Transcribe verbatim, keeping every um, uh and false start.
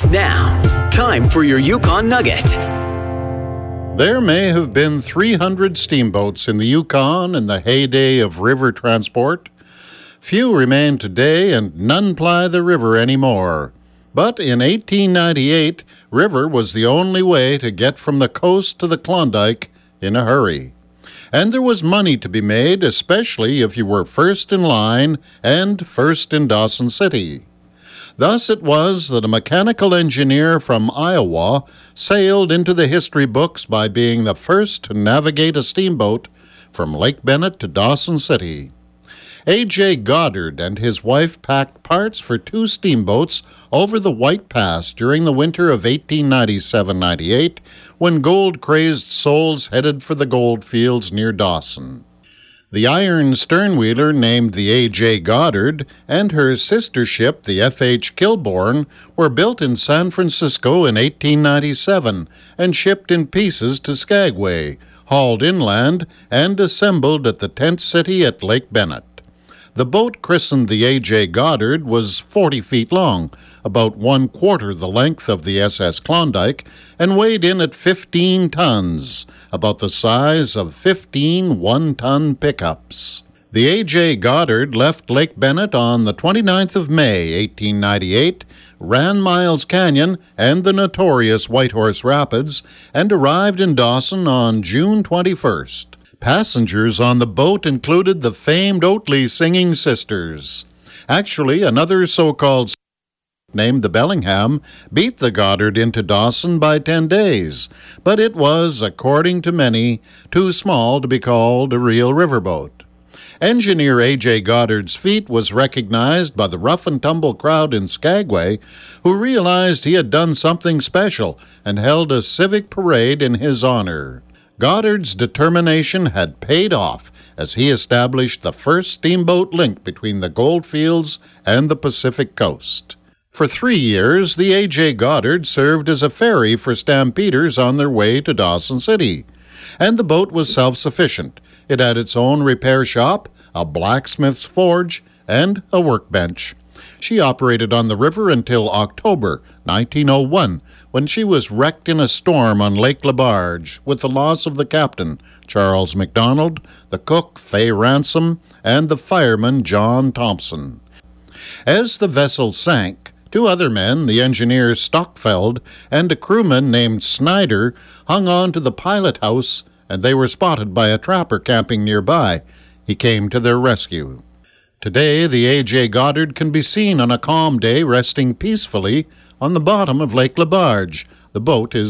Now, time for your Yukon Nugget. There may have been three hundred steamboats in the Yukon in the heyday of river transport. Few remain today, and none ply the river anymore. But in eighteen ninety-eight, river was the only way to get from the coast to the Klondike in a hurry. And there was money to be made, especially if you were first in line and first in Dawson City. Thus it was that a mechanical engineer from Iowa sailed into the history books by being the first to navigate a steamboat from Lake Bennett to Dawson City. A J Goddard and his wife packed parts for two steamboats over the White Pass during the winter of eighteen ninety-seven ninety-eight, when gold-crazed souls headed for the gold fields near Dawson. The iron sternwheeler named the A J Goddard and her sister ship, the F H Kilbourne, were built in San Francisco in eighteen ninety-seven and shipped in pieces to Skagway, hauled inland, and assembled at the tent city at Lake Bennett. The boat, christened the A J Goddard, was forty feet long, about one quarter the length of the S S Klondike, and weighed in at fifteen tons, about the size of fifteen one-ton pickups. The A J Goddard left Lake Bennett on the twenty-ninth of May, eighteen ninety-eight, ran Miles Canyon and the notorious Whitehorse Rapids, and arrived in Dawson on June twenty-first. Passengers on the boat included the famed Oatley Singing Sisters. Actually, another so-called named the Bellingham beat the Goddard into Dawson by ten days, but it was, according to many, too small to be called a real riverboat. Engineer A J Goddard's feat was recognized by the rough-and-tumble crowd in Skagway, who realized he had done something special and held a civic parade in his honor. Goddard's determination had paid off as he established the first steamboat link between the goldfields and the Pacific coast. For three years, the A J Goddard served as a ferry for stampeders on their way to Dawson City, and the boat was self-sufficient. It had its own repair shop, a blacksmith's forge, and a workbench. She operated on the river until October nineteen oh one, when she was wrecked in a storm on Lake Labarge, with the loss of the captain, Charles McDonald, the cook, Fay Ransom, and the fireman, John Thompson. As the vessel sank, two other men, the engineer Stockfeld and a crewman named Snyder, hung on to the pilot house, and they were spotted by a trapper camping nearby. He came to their rescue. Today, the A J Goddard can be seen on a calm day resting peacefully on the bottom of Lake Labarge. The boat is